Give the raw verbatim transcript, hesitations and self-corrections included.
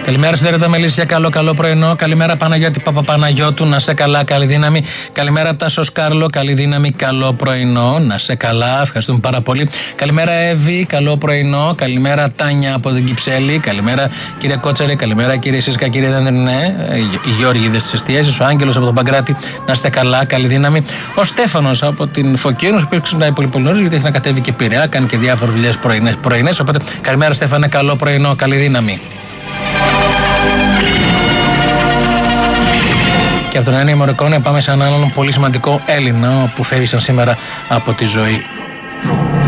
Καλημέρα σου, Δερέτα Μελίσια. Καλό, καλό πρωινό. Καλημέρα, Παναγιώτη Παπαπαναγιώτου. Να σε καλά, καλή δύναμη. Καλημέρα, Τάσο Κάρλο. Καλή δύναμη, καλό πρωινό. Να σε καλά, ευχαριστούμε πάρα πολύ. Καλημέρα, Εύη. Καλό πρωινό. Καλημέρα, Τάνια από την Κυψέλη. Καλημέρα, κύριε Κότσαρη. Καλημέρα, κύριε Σίσκα, κύριε Δέντρινε. Οι Γιώργηδες τη εστιάσεις. Ο Άγγελος από τον Παγκράτη. Να είστε καλά, καλή δύναμη. Ο Στέφανος από την Φωκίνου, ο οποίος ξυπνάει πολύ πολύ νωρίς, γιατί έχει να κατέβει και Πειραιά, κάνει και διάφορες δουλειές πρωινές. Οπότε, καλημέρα, Στέφανε, καλό πρωινό, καλή δύναμη. Και από τον Έννη Μωρικόνε πάμε σε έναν άλλον πολύ σημαντικό Έλληνα που φεύγει σαν σήμερα από τη ζωή.